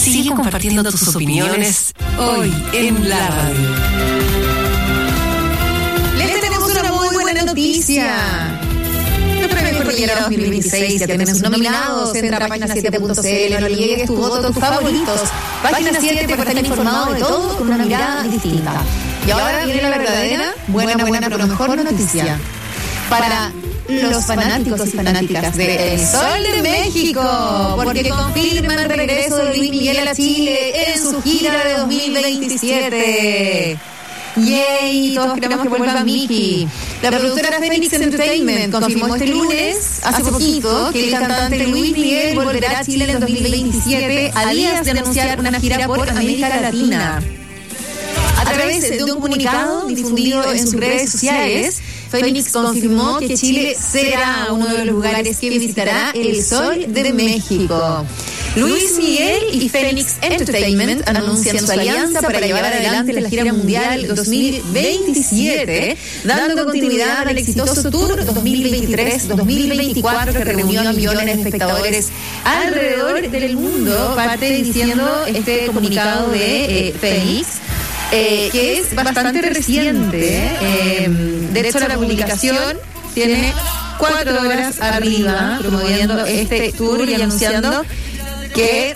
Sigue compartiendo tus opiniones hoy en la radio. Les tenemos una muy buena noticia. El Premio Cordillera 2026 ya tiene sus nominados. Entra a página7.cl, no olvides tu voto, tus favoritos. Página 7 para estar informado de todo con una mirada distinta. Y ahora viene la verdadera, buena, pero mejor noticia. Para los fanáticos y fanáticas de El Sol de México, porque confirman el regreso de Luis Miguel a Chile en su gira de 2027. ¡Yay! Todos queremos que vuelva Mickey. La productora Phoenix Entertainment confirmó este lunes, hace poquito, que el cantante Luis Miguel volverá a Chile en 2027 a días de anunciar una gira por América Latina. A través de un comunicado difundido en sus redes sociales, Phoenix confirmó que Chile será uno de los lugares que visitará El Sol de México. Luis Miguel y Phoenix Entertainment anuncian su alianza para llevar adelante la gira mundial 2027, dando continuidad al exitoso tour 2023-2024 que reunió a millones de espectadores alrededor del mundo, parte diciendo este comunicado de Phoenix. Que es bastante reciente. De hecho, la publicación tiene 4 horas arriba promoviendo este tour y anunciando que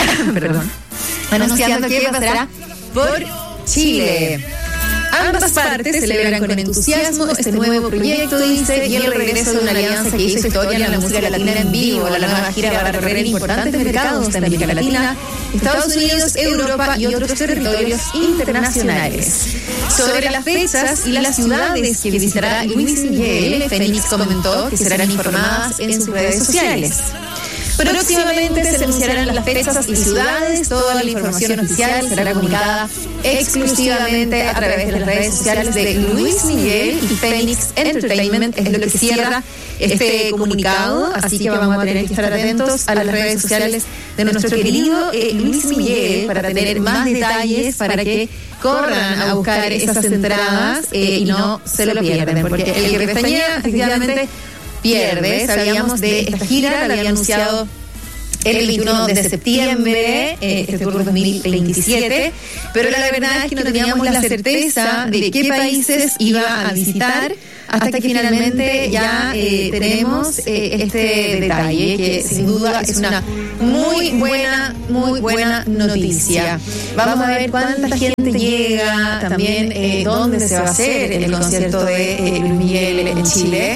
pasará por Chile. Ambas partes celebran con entusiasmo este nuevo proyecto, dice, y el regreso de una alianza que hizo historia en la música latina en vivo. La nueva gira va a recorrer importantes mercados de América Latina, Estados Unidos, Europa y otros territorios internacionales. Sobre las fechas y las ciudades que visitará Luis Miguel, Phoenix comentó que serán informadas en sus redes sociales. Próximamente se anunciarán las fechas y ciudades. Toda la información oficial será comunicada exclusivamente a través de las redes sociales de Luis Miguel y Phoenix Entertainment. Es lo que cierra este comunicado, así que vamos a tener que estar atentos a las redes sociales de nuestro querido Luis Miguel para tener más detalles, para que corran a buscar esas entradas y no se lo pierden, porque el que pestañea efectivamente pierde. Sabíamos de esta gira, la había anunciado el 21 de septiembre, este tour 2027, pero la verdad es que no teníamos la certeza de qué países iba a visitar hasta que finalmente ya tenemos este detalle, que sin duda es una muy buena noticia. Vamos a ver cuánta gente llega, también dónde se va a hacer el concierto de Luis Miguel en Chile.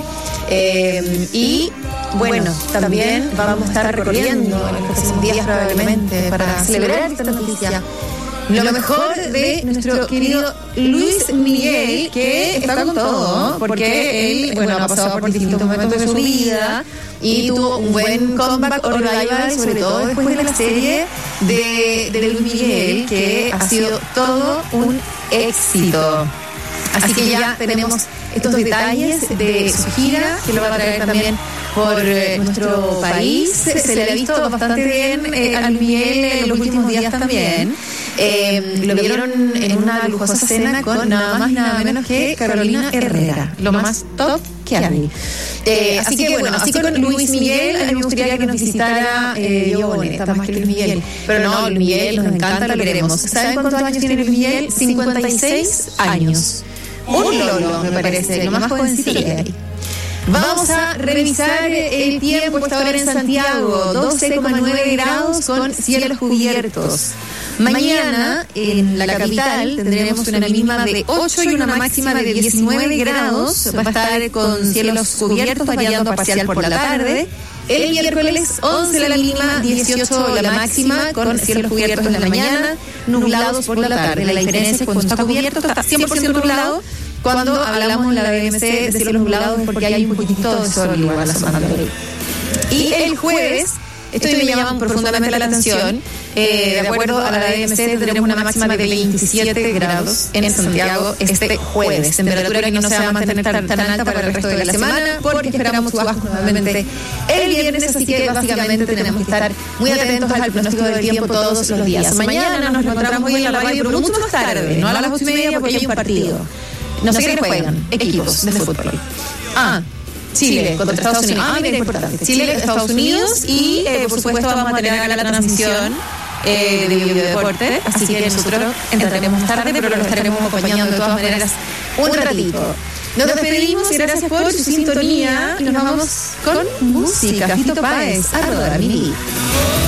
Y bueno, también vamos a estar recorriendo en los próximos días probablemente para celebrar esta noticia. Lo mejor de nuestro querido Luis Miguel, que está con todo, porque él, ha pasado por distintos momentos de su vida y tuvo un buen comeback o revival, sobre todo después de la serie de Luis Miguel, que ha sido todo un éxito. Así que ya tenemos estos detalles de su gira, que lo va a traer también por nuestro país. Se le ha visto bastante bien a Luis Miguel en los últimos días también. Lo vieron en una lujosa cena con nada más y nada menos que Carolina Herrera, lo más top que hay. Así que así con Luis Miguel, a mí me gustaría que nos visitara Diego Boneta, más que Luis Miguel. Pero no, Luis Miguel nos encanta, lo queremos. ¿Saben cuántos años tiene Luis Miguel? 56 años. Un lolo, me parece, lo más jovencito que hay. Vamos a revisar el tiempo esta hora en Santiago, 12,9 grados con cielos cubiertos. Mañana en la capital tendremos una mínima de 8 y una máxima de 19 grados. Va a estar con cielos cubiertos, variando parcial por la tarde. El miércoles 11 la mínima, 18 la máxima, con cielos cubiertos en la mañana, nublados por la tarde. La diferencia es cuando está cubierto, está 100% nublado. Cuando hablamos en la BMC de cielos nublados, porque hay un poquitito de sol igual a la semana de hoy. Y el jueves, esto me llama profundamente la atención, de acuerdo a la BMC tendremos una máxima de 27 grados en Santiago este jueves, temperatura que no se va a mantener tan alta para el resto de la semana, porque esperamos chubascos nuevamente el viernes, así que básicamente tenemos que estar muy atentos al pronóstico del tiempo todos los días. Mañana nos encontramos hoy en la radio, pero mucho más tarde, no a las 8:30 porque hay un partido. No sé quiénes juegan, equipos de fútbol. Chile contra Estados Unidos. Mira, importante. Chile, Estados Unidos y, por supuesto, vamos a tener acá la transmisión de Biodeporte, así que nosotros entraremos tarde, pero lo estaremos acompañando de todas maneras un ratito. Nos despedimos y gracias por su sintonía y nos vamos con música. Fito Páez, @Miri.